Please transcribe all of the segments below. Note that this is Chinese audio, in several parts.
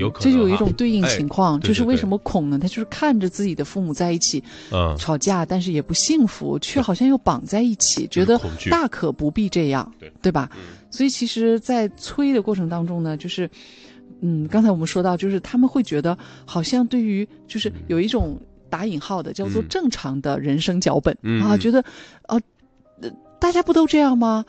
有可能这就有一种对应情况， 对就是为什么恐呢？他就是看着自己的父母在一起吵架，但是也不幸福，却好像又绑在一起，觉得大可不必这样，对吧？所以其实在催的过程当中呢，就是刚才我们说到，就是他们会觉得好像对于就是有一种打引号的叫做正常的人生脚本觉得大家不都这样吗？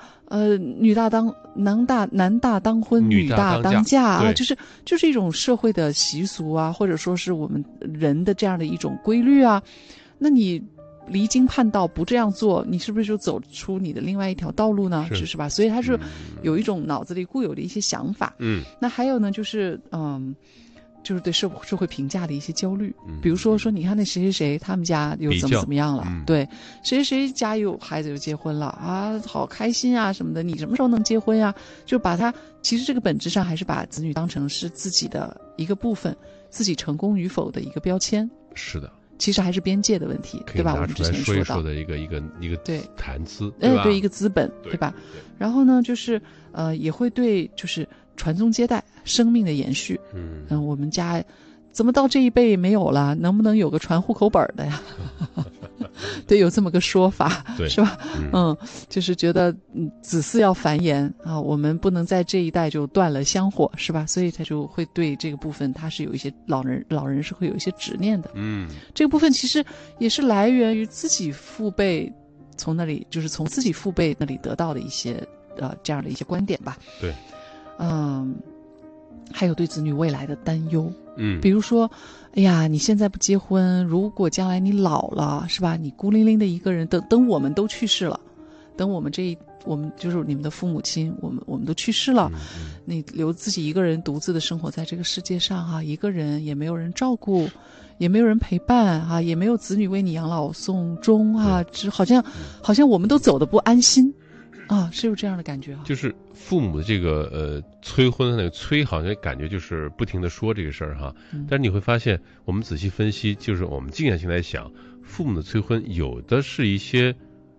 男大当婚，女大当嫁啊，就是一种社会的习俗啊，或者说是我们人的这样的一种规律啊。那你离经叛道不这样做，你是不是就走出你的另外一条道路呢？是吧？所以他是有一种脑子里固有的一些想法。那还有呢，就是就是对社会评价的一些焦虑，比如说你看那谁谁谁他们家又怎么样了，对，谁谁家有孩子又结婚了啊，好开心啊什么的，你什么时候能结婚呀？就把他其实这个本质上还是把子女当成是自己的一个部分，自己成功与否的一个标签。 是的， 其实还是边界的问题，对吧？我们之前说到的一个对谈资，对吧？ 对，一个资本，对吧？然后呢，就是也会对就是传宗接代、生命的延续。我们家怎么到这一辈没有了？能不能有个传户口本的呀？对，有这么个说法，是吧？就是觉得子嗣要繁衍啊，我们不能在这一代就断了香火，是吧？所以他就会对这个部分，他是有一些老人是会有一些执念的。这个部分其实也是来源于自己父辈从那里，就是从自己父辈那里得到的一些这样的一些观点吧。 对， 还有对子女未来的担忧。比如说，哎呀，你现在不结婚，如果将来你老了，是吧？你孤零零的一个人，等我们都去世了，等我们就是你们的父母亲，我们都去世了，你留自己一个人独自的生活在这个世界上一个人也没有人照顾，也没有人陪伴也没有子女为你养老送终好像我们都走得不安心。是有这样的感觉就是父母的这个催婚的那个催，好像感觉就是不停的说这个事儿但是你会发现，我们仔细分析，就是我们静下心来想，父母的催婚有的是一些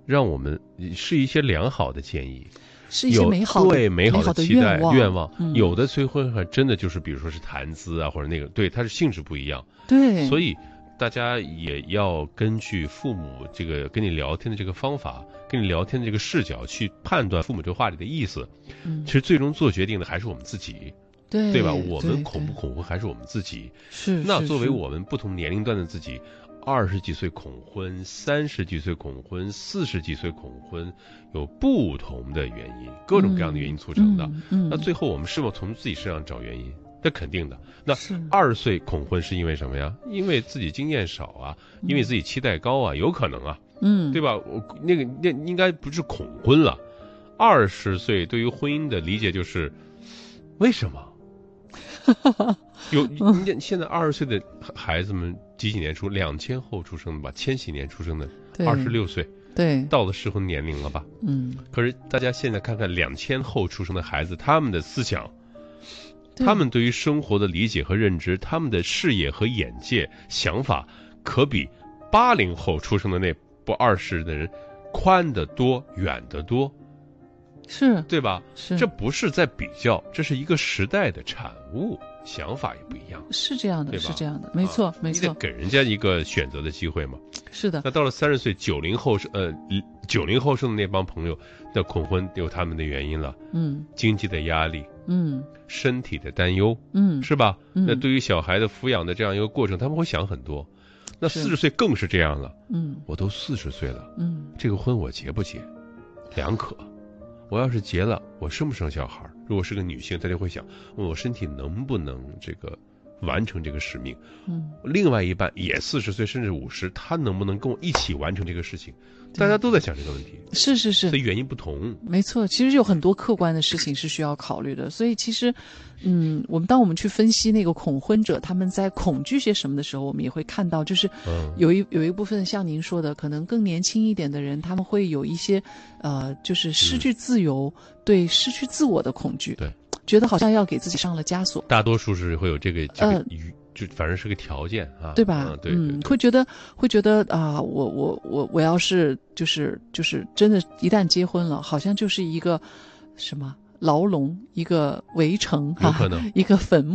良好的建议， 是一些美好的期待愿望。有的催婚还真的就是比如说是谈资或者那个，对，它是性质不一样。 对， 所以大家也要根据父母这个跟你聊天的这个方法，跟你聊天的这个视角去判断父母这话里的意思。其实最终做决定的还是我们自己，对吧？我们恐不恐婚还是我们自己。那作为我们不同年龄段的自己，20几岁恐婚，30几岁恐婚，40几岁恐婚，有不同的原因，各种各样的原因促成的。那最后我们是否从自己身上找原因？这肯定的。那20岁恐婚是因为什么呀？因为自己经验少因为自己期待高有可能对吧？那应该不是恐婚了。20岁对于婚姻的理解就是为什么？现在20岁的孩子们几年出，2000后出生的吧，1000几年出生的，26岁，对，到了适婚年龄了吧？可是大家现在看看2000后出生的孩子，他们的思想，他们对于生活的理解和认知，他们的视野和眼界、想法，可比80后出生的那不20的人宽得多、远得多， 是对吧？这不是在比较，这是一个时代的产物，想法也不一样。 是这样的，是这样的，没错，没错。 你得给人家一个选择的机会嘛。 是的。 那到了30岁，90后生的那帮朋友，那恐婚有他们的原因了。经济的压力，身体的担忧，是吧？那对于小孩的抚养的这样一个过程，他们会想很多。那40岁更是这样了。我都40岁了，这个婚我结不结？两可。我要是结了，我生不生小孩？如果是个女性，她就会想，我身体能不能这个完成这个使命？另外一半也40岁甚至50，他能不能跟我一起完成这个事情？大家都在想这个问题。 是， 所以原因不同。 没错，其实有很多客观的事情是需要考虑的。所以其实，当我们去分析那个恐婚者他们在恐惧些什么的时候，我们也会看到，就是有一部分像您说的，可能更年轻一点的人，他们会有一些就是失去自由，对失去自我的恐惧，对，觉得好像要给自己上了枷锁。大多数是会有这个就反正是个条件对吧？ 对， 会觉得我要是就是真的，一旦结婚了，好像就是一个什么牢笼，一个围城有可能一个坟墓。